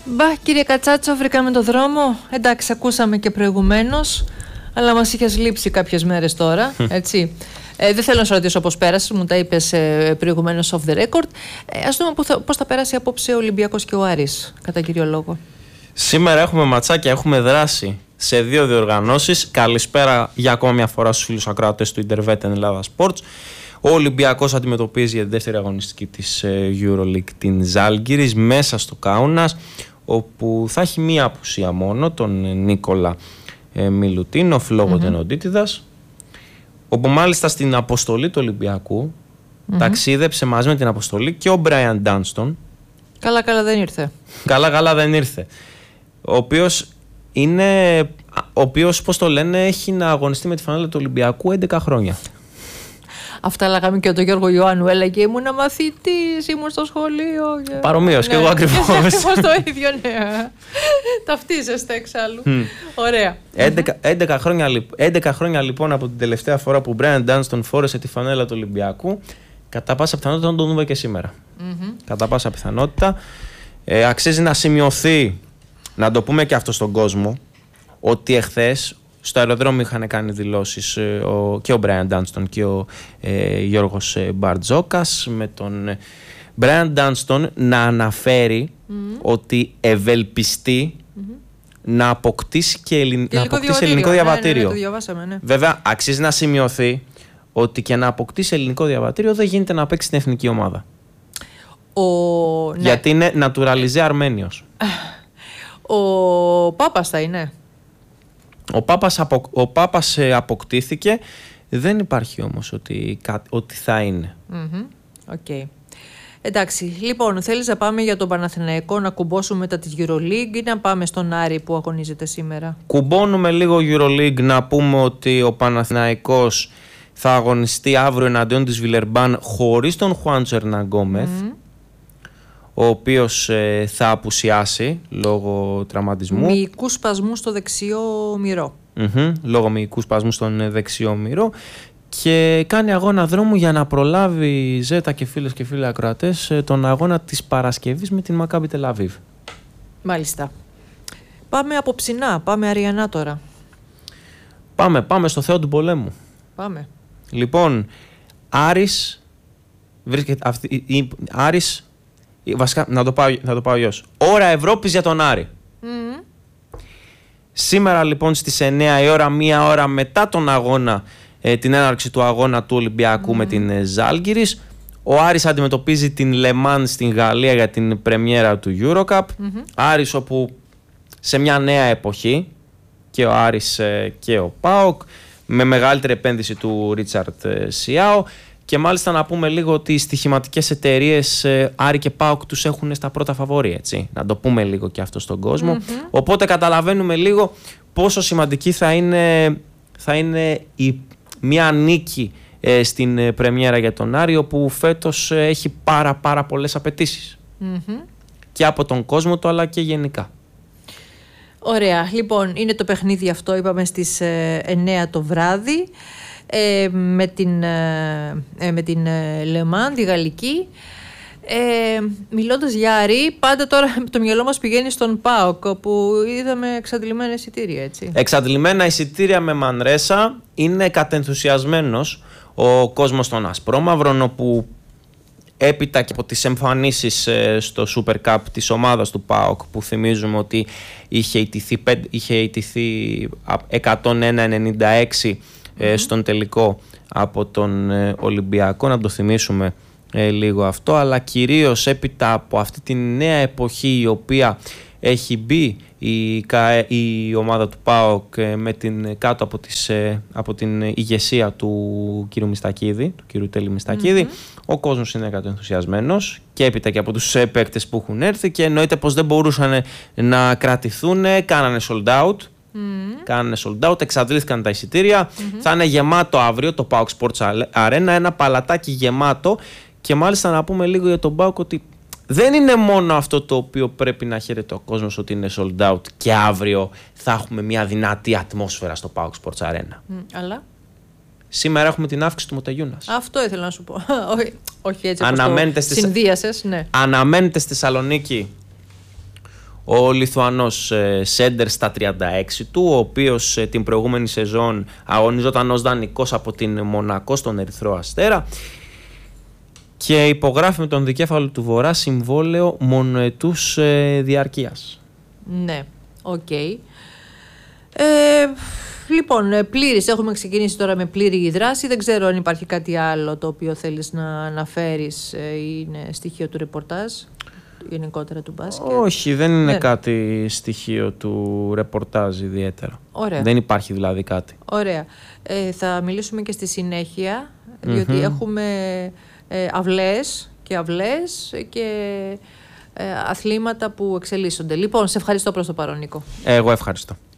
Μπα, κύριε Κατσάτσο, βρήκαμε το δρόμο. Εντάξει, ακούσαμε και προηγουμένως, αλλά μας είχες λείψει κάποιες μέρες τώρα, έτσι. Δεν θέλω να σε ρωτήσω πώς πέρασε, μου τα είπες προηγουμένως off the record. Ας δούμε πώς θα πέρασε απόψε ο Ολυμπιακός και ο Άρης, κατά κύριο λόγο. Σήμερα έχουμε ματσάκια, έχουμε δράση σε 2 διοργανώσεις. Καλησπέρα για ακόμα μια φορά στους φίλους ακροατές του Intervet Ελλάδα Sports. Ο Ολυμπιακός αντιμετωπίζει για τη δεύτερη αγωνιστική της EuroLeague την Ζάλγκιρις μέσα στο Κάουνας, όπου θα έχει μία απουσία μόνο, τον Νίκολα Μιλουτίνοφ λόγω τενοντίτιδας, όπου μάλιστα στην αποστολή του Ολυμπιακού ταξίδεψε μαζί με την αποστολή και ο Μπράιαν Ντάνστον. Καλά δεν ήρθε. Καλά δεν ήρθε. Ο οποίος, πώς το λένε, έχει να αγωνιστεί με τη φανέλα του Ολυμπιακού 11 χρόνια. Αυτά λέγαμε και τον Γιώργο Ιωάννου. Έλεγε ήμουν μαθητής, ήμουν στο σχολείο. Παρομοίως, και εγώ ακριβώς. Και ακριβώς το ίδιο, ναι. Ταυτίζεστε εξάλλου. Ωραία. 11 χρόνια λοιπόν από την τελευταία φορά που ο Μπράιαν Ντάνστον φόρεσε τη φανέλα του Ολυμπιακού. Κατά πάσα πιθανότητα να τον δούμε και σήμερα. Κατά πάσα πιθανότητα. Αξίζει να σημειωθεί, να το πούμε και αυτό στον κόσμο, ότι εχθές στο αεροδρόμιο είχαν κάνει δηλώσεις και ο Μπράιαν Ντάνστον και ο Γιώργος Μπαρτζόκας, με τον Μπράιαν Ντάνστον να αναφέρει ότι ευελπιστεί να αποκτήσει και ελληνικό διαβατήριο. Ναι, το διαβάσαμε, ναι. Βέβαια, αξίζει να σημειωθεί ότι και να αποκτήσει ελληνικό διαβατήριο δεν γίνεται να παίξει στην εθνική ομάδα. Γιατί είναι naturalisé Αρμένιος. Ο Πάπας θα είναι. Ο Πάπας αποκτήθηκε. Δεν υπάρχει όμως ότι θα είναι. Οκ. Εντάξει, λοιπόν, θέλεις να πάμε για τον Παναθηναϊκό, να κουμπώσουμε μετά τη EuroLeague ή να πάμε στον Άρη που αγωνίζεται σήμερα? Κουμπώνουμε λίγο EuroLeague, να πούμε ότι ο Παναθηναϊκός θα αγωνιστεί αύριο εναντίον της Βιλερμπάν χωρίς τον Χουάντσο Ερναγκόμεθ, ο οποίος θα απουσιάσει λόγω τραυματισμού. Μυϊκού σπασμού στο δεξιό μυρό. Λόγω μυϊκού σπασμού στον δεξιό μυρό. Και κάνει αγώνα δρόμου για να προλάβει, Ζέτα και φίλες και φίλοι ακροατές, τον αγώνα της Παρασκευής με την Μακάμπι Τελαβίβ. Μάλιστα. Πάμε απόψινά, πάμε αριανά τώρα. Πάμε στο Θεό του πολέμου. Πάμε. Λοιπόν, Άρης βρίσκεται Άρης, βασικά να το πάω γιος. Ώρα Ευρώπης για τον Άρη. Σήμερα λοιπόν στις 9 η ώρα, μία ώρα μετά τον αγώνα, την έναρξη του αγώνα του Ολυμπιακού με την Ζάλγκιρις, ο Άρης αντιμετωπίζει την Λεμάν στην Γαλλία για την πρεμιέρα του EuroCup. Άρης, όπου σε μια νέα εποχή και ο Άρης και ο ΠΑΟΚ, με μεγαλύτερη επένδυση του Ρίτσαρτ Σιάο. Και μάλιστα να πούμε λίγο ότι οι στοιχηματικές εταιρείες Άρη και ΠΑΟΚ τους έχουν στα πρώτα φαβόρι, έτσι. Να το πούμε λίγο και αυτό στον κόσμο. Οπότε καταλαβαίνουμε λίγο πόσο σημαντική θα είναι μια νίκη στην πρεμιέρα για τον Άρη, όπου φέτος έχει πάρα πολλές απαιτήσεις. Και από τον κόσμο του, αλλά και γενικά. Ωραία. Λοιπόν, είναι το παιχνίδι αυτό, είπαμε, στις 9 το βράδυ. Με την Λεμάν, τη γαλλική. Μιλώντας για Άρη, πάντα τώρα το μυαλό μας πηγαίνει στον ΠΑΟΚ, όπου είδαμε εξαντλημένα εισιτήρια, έτσι. Εξαντλημένα εισιτήρια με Μανρέσα. Είναι κατενθουσιασμένος ο κόσμος των Ασπρόμαυρων, όπου έπειτα και από τις εμφανίσεις στο Super Cup της ομάδας του ΠΑΟΚ, που θυμίζουμε ότι είχε ιτηθεί 101-96 στον τελικό από τον Ολυμπιακό, να το θυμίσουμε λίγο αυτό, αλλά κυρίως έπειτα από αυτή τη νέα εποχή η οποία έχει μπει η ομάδα του ΠΑΟΚ κάτω από την ηγεσία του κ. Μιστακίδη, του κ. Τέλη Μιστακίδη, ο κόσμος είναι κατενθουσιασμένος και έπειτα και από τους παίκτες που έχουν έρθει, και εννοείται πως δεν μπορούσαν να κρατηθούν, κάνανε sold out, εξαντλήθηκαν τα εισιτήρια. Θα είναι γεμάτο αύριο το PAOK Sports Arena, ένα παλατάκι γεμάτο. Και μάλιστα να πούμε λίγο για τον PAOK ότι δεν είναι μόνο αυτό το οποίο πρέπει να χαίρεται ο κόσμος, ότι είναι sold out και αύριο θα έχουμε μια δυνατή ατμόσφαιρα στο PAOK Sports Arena. Αλλά σήμερα έχουμε την αύξηση του Μοτεγιούνας. Αυτό ήθελα να σου πω. Όχι έτσι όπως το συνδύασες, ναι. Αναμένεται στη Θεσσαλονίκη Ο Λιθουανός σέντερ στα 36 του, ο οποίος την προηγούμενη σεζόν αγωνιζόταν ως δανεικός από την Μονακό στον Ερυθρό Αστέρα και υπογράφει με τον δικέφαλο του Βορρά συμβόλαιο μονοετούς διαρκείας. Ναι, οκ. Λοιπόν, πλήρης, έχουμε ξεκινήσει τώρα με πλήρη δράση. Δεν ξέρω αν υπάρχει κάτι άλλο το οποίο θέλεις να αναφέρεις, είναι στοιχείο του ρεπορτάζ γενικότερα του μπάσκετ. Όχι, δεν είναι κάτι στοιχείο του ρεπορτάζ ιδιαίτερα. Ωραία. Δεν υπάρχει δηλαδή κάτι. Ωραία. Θα μιλήσουμε και στη συνέχεια, διότι έχουμε αυλές και αθλήματα που εξελίσσονται. Λοιπόν, σε ευχαριστώ προς το παρόν, Νίκο. Εγώ ευχαριστώ.